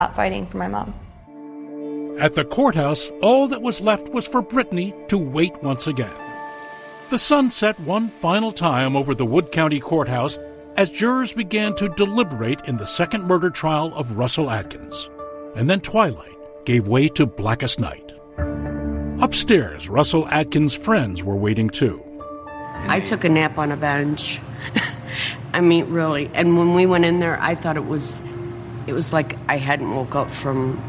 fighting for my mom. At the courthouse, all that was left was for Brittany to wait once again. The sun set one final time over the Wood County Courthouse as jurors began to deliberate in the second murder trial of Russell Adkins. And then twilight gave way to blackest night. Upstairs, Russell Adkins' friends were waiting too. I took a nap on a bench. I mean, really. And when we went in there, I thought it was like I hadn't woke up from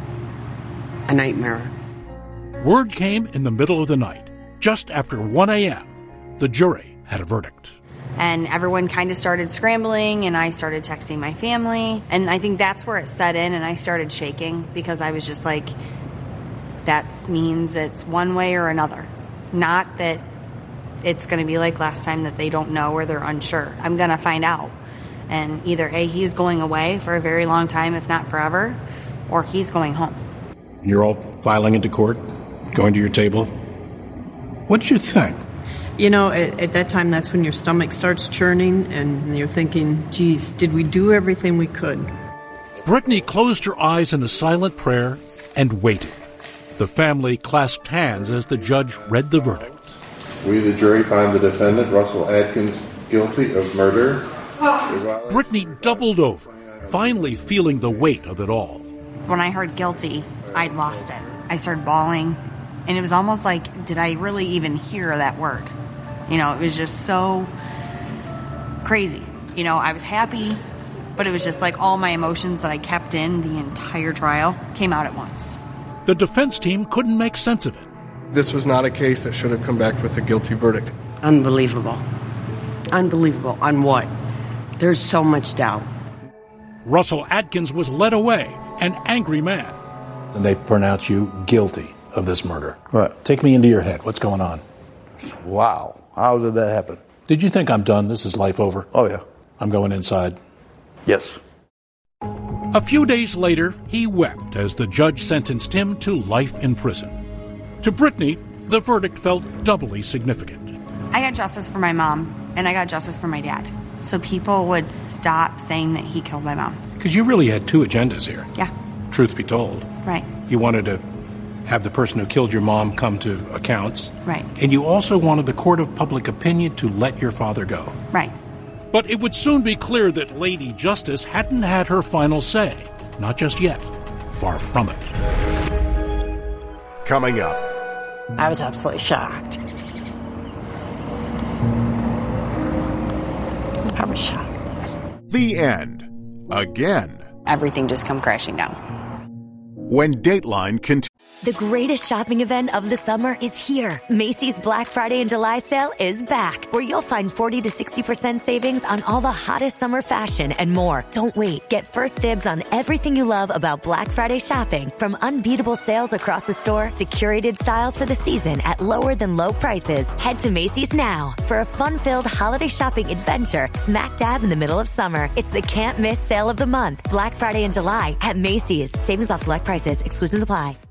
a nightmare. Word came in the middle of the night, just after 1 a.m. The jury had a verdict. And everyone kind of started scrambling, and I started texting my family. And I think that's where it set in, and I started shaking because I was just like, that means it's one way or another. Not that it's going to be like last time that they don't know or they're unsure. I'm going to find out. And either A, he's going away for a very long time, if not forever, or he's going home. You're all filing into court, going to your table. What did you think? You know, at that time, that's when your stomach starts churning, and you're thinking, geez, did we do everything we could? Brittany closed her eyes in a silent prayer and waited. The family clasped hands as the judge read the verdict. We, the jury, find the defendant, Russell Adkins, guilty of murder. Brittany doubled over, finally feeling the weight of it all. When I heard guilty, I'd lost it. I started bawling, and it was almost like, did I really even hear that word? You know, it was just so crazy. You know, I was happy, but it was just like all my emotions that I kept in the entire trial came out at once. The defense team couldn't make sense of it. This was not a case that should have come back with a guilty verdict. Unbelievable. Unbelievable. On what? There's so much doubt. Russell Adkins was led away, an angry man. And they pronounce you guilty of this murder. Right. Take me into your head. What's going on? Wow. How did that happen? Did you think I'm done? This is life over? Oh, yeah. I'm going inside? Yes. A few days later, he wept as the judge sentenced him to life in prison. To Brittany, the verdict felt doubly significant. I got justice for my mom, and I got justice for my dad. So people would stop saying that he killed my mom. Because you really had two agendas here. Yeah. Truth be told. Right. You wanted to have the person who killed your mom come to accounts. Right. And you also wanted the court of public opinion to let your father go. Right. But it would soon be clear that Lady Justice hadn't had her final say. Not just yet. Far from it. Coming up. I was absolutely shocked. I was shocked. The end. Again. Everything just come crashing down. When Dateline continues. The greatest shopping event of the summer is here. Macy's Black Friday and July sale is back, where you'll find 40 to 60% savings on all the hottest summer fashion and more. Don't wait. Get first dibs on everything you love about Black Friday shopping, from unbeatable sales across the store to curated styles for the season at lower than low prices. Head to Macy's now for a fun-filled holiday shopping adventure smack dab in the middle of summer. It's the can't miss sale of the month. Black Friday and July at Macy's. Savings off select prices. Exclusions apply.